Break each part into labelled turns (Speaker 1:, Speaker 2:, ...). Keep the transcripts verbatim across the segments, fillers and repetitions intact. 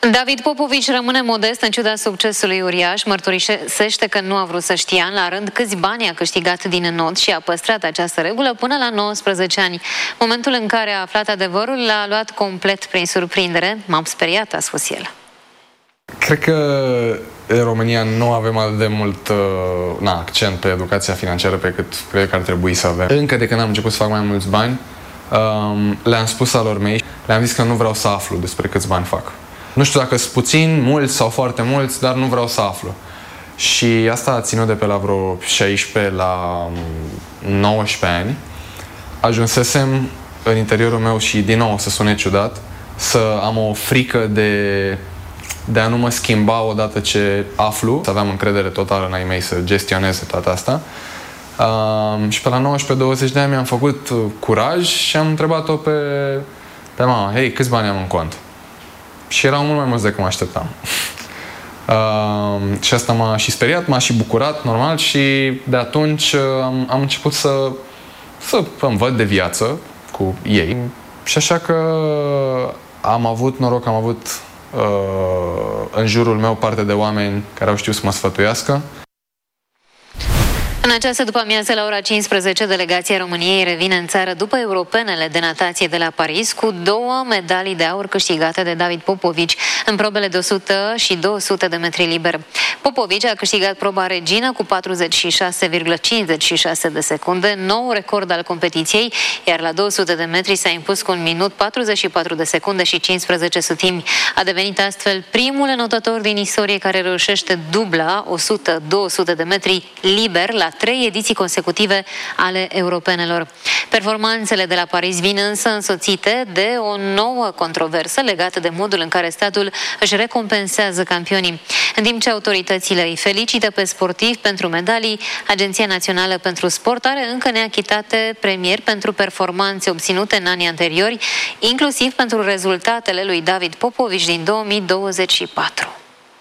Speaker 1: David Popovici rămâne modest în ciuda succesului uriaș, mărturisește că nu a vrut să știe. La rând, câți bani a câștigat din înot și a păstrat această regulă până la nouăsprezece ani. Momentul în care a aflat adevărul l-a luat complet prin surprindere. M-am speriat, a spus el.
Speaker 2: Cred că în România nu avem atât de mult uh, na, accent pe educația financiară pe cât cred că ar trebui să avem. Încă de când am început să fac mai mulți bani, um, le-am spus alor mei, le-am zis că nu vreau să aflu despre câți bani fac. Nu știu dacă sunt puțini, mulți sau foarte mulți, dar nu vreau să aflu. Și asta a ținut de pe la vreo șaisprezece la nouăsprezece ani. Ajunsesem în interiorul meu și, din nou, să sune ciudat, să am o frică de, de a nu mă schimba odată ce aflu, să aveam încredere totală în ai mei să gestioneze toată asta. Uh, și pe la nouăsprezece douăzeci de ani mi-am făcut curaj și am întrebat-o pe, pe mama, hei, câți bani am în cont? Și erau mult mai mulți decât mă așteptam. Uh, și asta m-a și speriat, m-a și bucurat, normal, și de atunci uh, am, am început să, să îmi văd de viață cu ei. Și așa că am avut noroc, am avut uh, în jurul meu parte de oameni care au știut să mă sfătuiască.
Speaker 1: În această după-amiază, la ora cincisprezece, delegația României revine în țară după europenele de natație de la Paris cu două medalii de aur câștigate de David Popovici în probele de o sută și două sute de metri liber. Popovici a câștigat proba regină cu patruzeci și șase virgulă cincizeci și șase de secunde, nou record al competiției, iar la două sute de metri s-a impus cu un minut patruzeci și patru de secunde și cincisprezece sutimi. A devenit astfel primul înotător din istorie care reușește dubla o sută două sute de metri liber la trei ediții consecutive ale europenelor. Performanțele de la Paris vin însă însoțite de o nouă controversă legată de modul în care statul își recompensează campionii. În timp ce autoritățile îi felicită pe sportivi pentru medalii, Agenția Națională pentru Sport are încă neachitate premieri pentru performanțe obținute în anii anteriori, inclusiv pentru rezultatele lui David Popovici din două mii douăzeci și patru.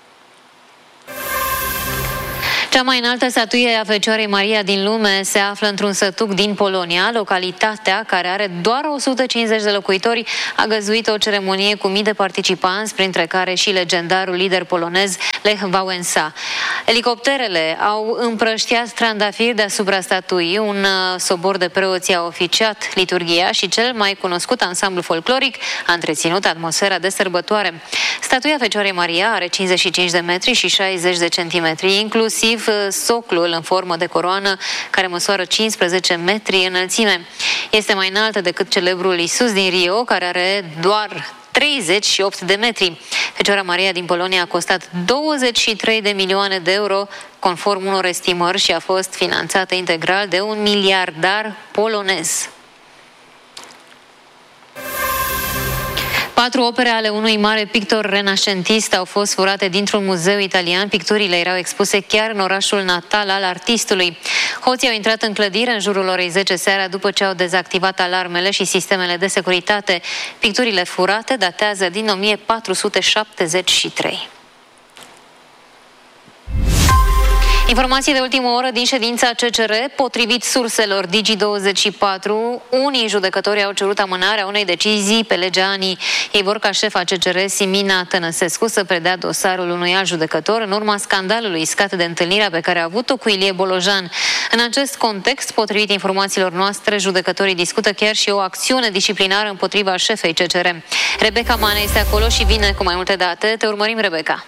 Speaker 1: Cea mai înaltă statuie a Fecioarei Maria din lume se află într-un sătuc din Polonia. Localitatea, care are doar o sută cincizeci de locuitori, a găzduit o ceremonie cu mii de participanți, printre care și legendarul lider polonez Lech Wałęsa. Elicopterele au împrăștiat trandafiri deasupra statuii, un sobor de preoți a oficiat liturghia și cel mai cunoscut ansamblu folcloric a întreținut atmosfera de sărbătoare. Statuia Fecioarei Maria are cincizeci și cinci de metri și șaizeci de centimetri, inclusiv soclul în formă de coroană, care măsoară cincisprezece metri înălțime. Este mai înaltă decât celebrul Isus din Rio, care are doar treizeci și opt de metri. Fecioara Maria din Polonia a costat douăzeci și trei de milioane de euro, conform unor estimări, și a fost finanțată integral de un miliardar polonez. Patru opere ale unui mare pictor renascentist au fost furate dintr-un muzeu italian. Picturile erau expuse chiar în orașul natal al artistului. Hoții au intrat în clădire în jurul orei zece seara după ce au dezactivat alarmele și sistemele de securitate. Picturile furate datează din o mie patru sute șaptezeci și trei. Informații de ultimă oră din ședința C C R. Potrivit surselor Digi douăzeci și patru, unii judecători au cerut amânarea unei decizii pe legea A N I. Ei vor ca șefa C C R, Simina Tănăsescu, să predea dosarul unui alt judecător în urma scandalului iscat de întâlnirea pe care a avut-o cu Ilie Bolojan. În acest context, potrivit informațiilor noastre, judecătorii discută chiar și o acțiune disciplinară împotriva șefei C C R. Rebecca Mane este acolo și vine cu mai multe date. Te urmărim, Rebecca.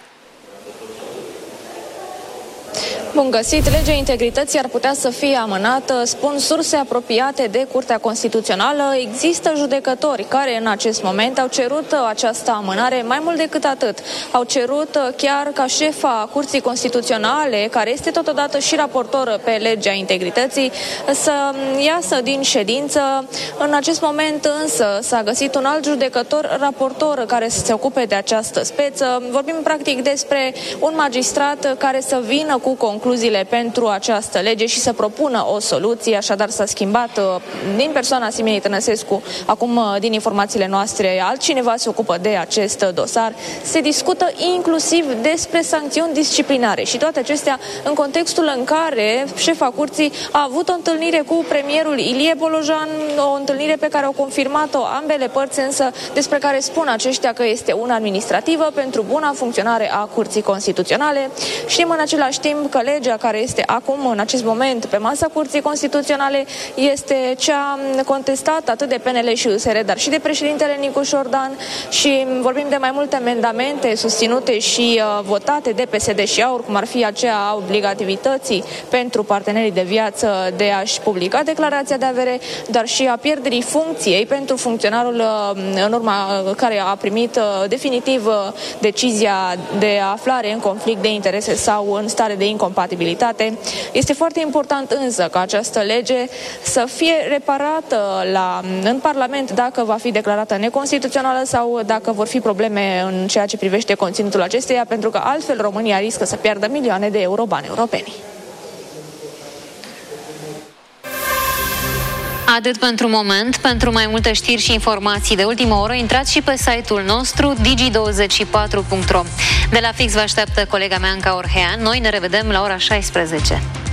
Speaker 3: Bun găsit! Legea integrității ar putea să fie amânată, spun surse apropiate de Curtea Constituțională. Există judecători care în acest moment au cerut această amânare, mai mult decât atât. Au cerut chiar ca șefa Curții Constituționale, care este totodată și raportor pe legea integrității, să iasă din ședință. În acest moment însă s-a găsit un alt judecător raportor care să se ocupe de această speță. Vorbim practic despre un magistrat care să vină cu concluzii concluziile pentru această lege și să propună o soluție. Așadar s-a schimbat din persoana Simiei Tănăsescu. Acum, din informațiile noastre, altcineva se ocupă de acest dosar. Se discută inclusiv despre sancțiuni disciplinare și toate acestea în contextul în care șefa curții a avut o întâlnire cu premierul Ilie Bolojan, o întâlnire pe care au confirmat-o ambele părți, însă despre care spun aceștia că este una administrativă pentru buna funcționare a Curții Constituționale. Știm în același timp că legea care este acum, în acest moment, pe masa Curții Constituționale este cea contestată atât de P N L și U S R, dar și de președintele Nicu Șordan, și vorbim de mai multe amendamente susținute și uh, votate de P S D și AUR, cum ar fi aceea a obligativității pentru partenerii de viață de a-și publica declarația de avere, dar și a pierderii funcției pentru funcționarul uh, în urma care a primit uh, definitiv uh, decizia de aflare în conflict de interese sau în stare de incompatibilitate. Este foarte important însă ca această lege să fie reparată la, în Parlament dacă va fi declarată neconstituțională sau dacă vor fi probleme în ceea ce privește conținutul acesteia, pentru că altfel România riscă să piardă milioane de euro bani europeni.
Speaker 1: Atât pentru moment. Pentru mai multe știri și informații de ultimă oră, intrați și pe site-ul nostru digi douăzeci și patru punct ro. De la Fix vă așteaptă colega mea Anca Orhean. Noi ne revedem la ora șaisprezece.